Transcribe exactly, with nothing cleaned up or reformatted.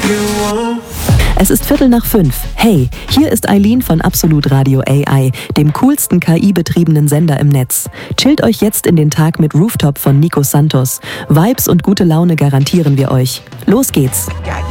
Es ist Viertel nach fünf. Hey, hier ist Eileen von Absolut Radio A I, dem coolsten K I-betriebenen Sender im Netz. Chillt euch jetzt in den Tag mit Rooftop von Nico Santos. Vibes und gute Laune garantieren wir euch. Los geht's!